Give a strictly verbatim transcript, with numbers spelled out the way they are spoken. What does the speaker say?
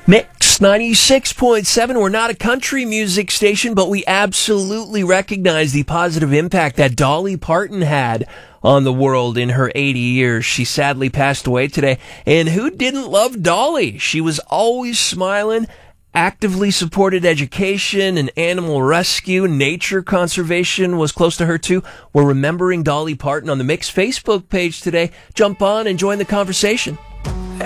Mix ninety-six point seven. We're not a country music station, but we absolutely recognize the positive impact that Dolly Parton had on the world in her eighty years. She sadly passed away today. And who didn't love Dolly? She was always smiling, actively supported education and animal rescue. Nature conservation was close to her too. We're remembering Dolly Parton on the Mix Facebook page today. Jump on and join the conversation.